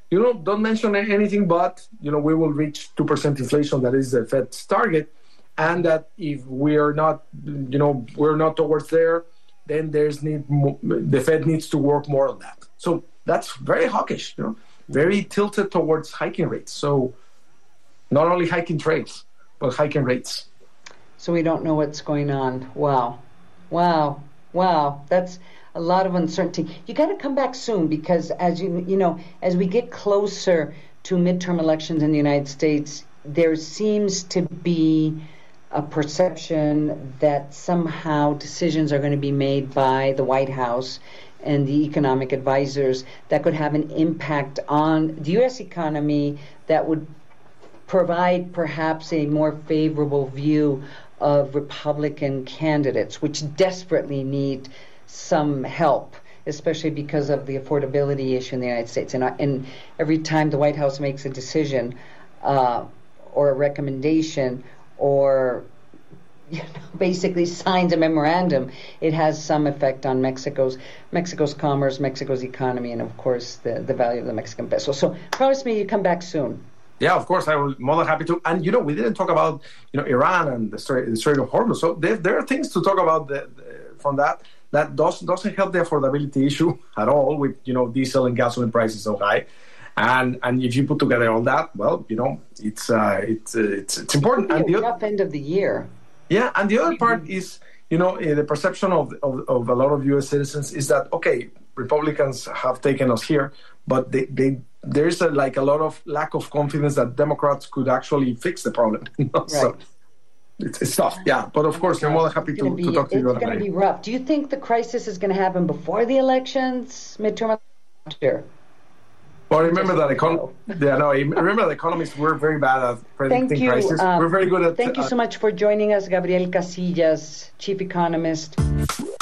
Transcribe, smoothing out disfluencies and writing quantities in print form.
don't mention anything but, we will reach 2% inflation. That is the Fed's target. And that if we're not towards there, then the Fed needs to work more on that. So that's very hawkish, very tilted towards hiking rates. So not only hiking trades, but hiking rates. So we don't know what's going on. Wow. That's a lot of uncertainty. You got to come back soon because as as we get closer to midterm elections in the United States, there seems to be a perception that somehow decisions are going to be made by the White House and the economic advisors that could have an impact on the U.S. economy that would provide perhaps a more favorable view of Republican candidates, which desperately need some help, especially because of the affordability issue in the United States. And every time the White House makes a decision or a recommendation or basically signs a memorandum, it has some effect on Mexico's commerce, Mexico's economy, and of course the value of the Mexican peso. So promise me you come back soon. Yeah, of course, I will be more than happy to. And we didn't talk about Iran and the Strait of Hormuz. So there are things to talk about from that doesn't help the affordability issue at all with diesel and gasoline prices so high. And if you put together all that, well, it's important. It'll be a rough end of the year. Yeah, and the other part is, the perception of a lot of U.S. citizens is that, okay, Republicans have taken us here, but there's a lot of lack of confidence that Democrats could actually fix the problem. Right. So it's tough, yeah. But of course, I'm more than happy to talk to you. It's going to be rough. Do you think the crisis is going to happen before the elections, midterm, after? Well, remember that economists were very bad at predicting crisis. We're very good at. Thank you so much for joining us, Gabriel Casillas, Chief Economist.